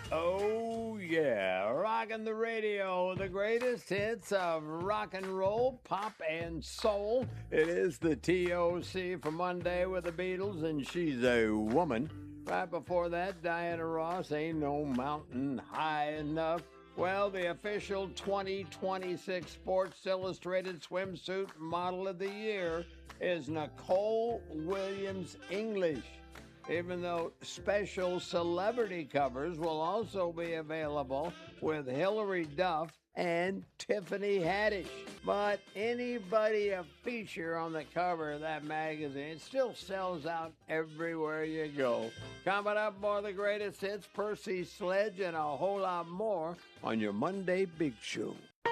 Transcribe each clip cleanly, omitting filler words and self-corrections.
Oh, yeah. Rocking the radio, the greatest hits of rock and roll, pop, and soul. It is the TOC for Monday with the Beatles, and she's a woman. Right before that, Diana Ross, Ain't No Mountain High Enough. Well, the official 2026 Sports Illustrated Swimsuit Model of the Year is Nicole Williams English. Even though special celebrity covers will also be available with Hilary Duff and Tiffany Haddish. But anybody a feature on the cover of that magazine, it still sells out everywhere you go. Coming up, more of the greatest hits, Percy Sledge, and a whole lot more on your Monday Big Show.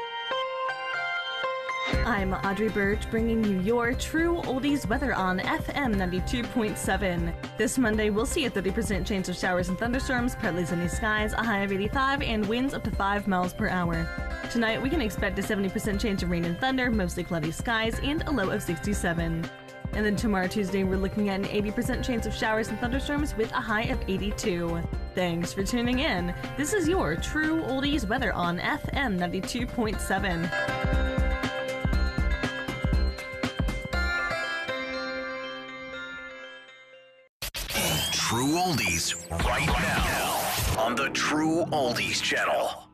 I'm Audrey Birch, bringing you your true oldies weather on FM 92.7. This Monday, we'll see a 30% chance of showers and thunderstorms, partly sunny skies, a high of 85, and winds up to 5 miles per hour. Tonight, we can expect a 70% chance of rain and thunder, mostly cloudy skies, and a low of 67. And then tomorrow, Tuesday, we're looking at an 80% chance of showers and thunderstorms with a high of 82. Thanks for tuning in. This is your true oldies weather on FM 92.7. True Oldies right now on the True Oldies channel.